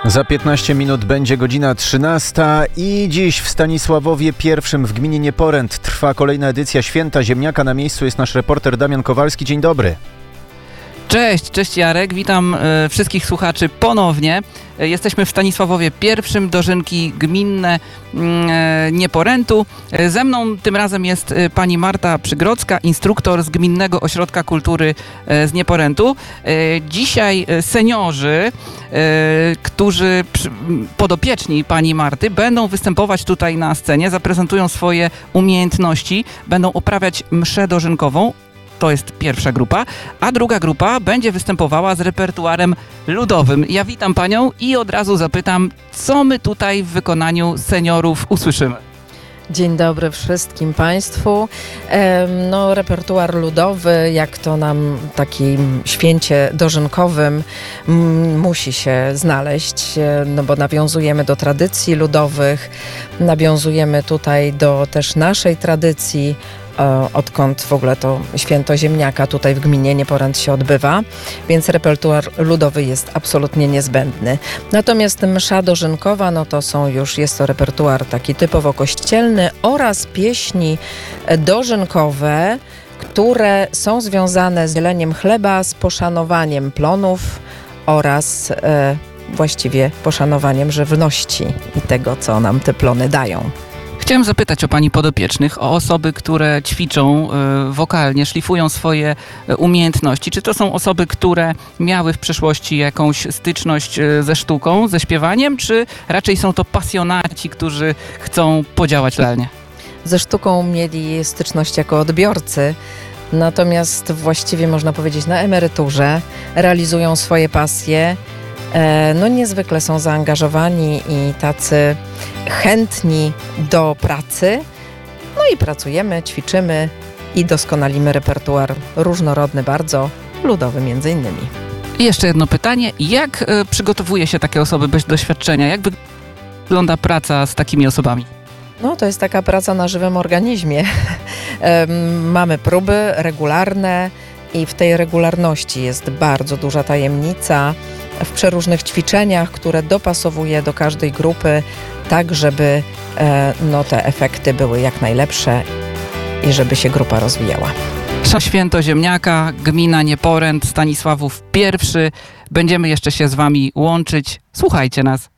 Za 15 minut będzie godzina 13 i dziś w Stanisławowie I w gminie Nieporęt trwa kolejna edycja Święta Ziemniaka. Na miejscu jest nasz reporter Damian Kowalski. Dzień dobry. Cześć Jarek, witam wszystkich słuchaczy ponownie. Jesteśmy w Stanisławowie I, dożynki gminne Nieporętu. Ze mną tym razem jest pani Marta Przygrodzka, instruktor z Gminnego Ośrodka Kultury z Nieporętu. Dzisiaj seniorzy, którzy podopieczni pani Marty, będą występować tutaj na scenie, zaprezentują swoje umiejętności, będą uprawiać mszę dożynkową. To jest pierwsza grupa, a druga grupa będzie występowała z repertuarem ludowym. Ja witam panią i od razu zapytam, co my tutaj w wykonaniu seniorów usłyszymy. Dzień dobry wszystkim państwu. Repertuar ludowy, jak to nam w takim święcie dożynkowym musi się znaleźć, bo nawiązujemy do tradycji ludowych, nawiązujemy tutaj do też naszej tradycji, odkąd w ogóle to święto ziemniaka tutaj w gminie Nieporęt się odbywa, więc repertuar ludowy jest absolutnie niezbędny. Natomiast msza dożynkowa, jest to repertuar taki typowo kościelny oraz pieśni dożynkowe, które są związane z dzieleniem chleba, z poszanowaniem plonów oraz właściwie poszanowaniem żywności i tego, co nam te plony dają. Chciałem zapytać o pani podopiecznych, o osoby, które ćwiczą wokalnie, szlifują swoje umiejętności. Czy to są osoby, które miały w przeszłości jakąś styczność ze sztuką, ze śpiewaniem, czy raczej są to pasjonaci, którzy chcą podziałać realnie? Ze sztuką mieli styczność jako odbiorcy, natomiast właściwie można powiedzieć na emeryturze, realizują swoje pasje. Niezwykle są zaangażowani i tacy chętni do pracy. I pracujemy, ćwiczymy i doskonalimy repertuar różnorodny, bardzo ludowy między innymi. I jeszcze jedno pytanie. Jak przygotowuje się takie osoby bez doświadczenia? Jak wygląda praca z takimi osobami? To jest taka praca na żywym organizmie. Mamy próby regularne i w tej regularności jest bardzo duża tajemnica w przeróżnych ćwiczeniach, które dopasowuje do każdej grupy, tak żeby te efekty były jak najlepsze i żeby się grupa rozwijała. Święto Ziemniaka, gmina Nieporęt, Stanisławów I. Będziemy jeszcze się z wami łączyć. Słuchajcie nas.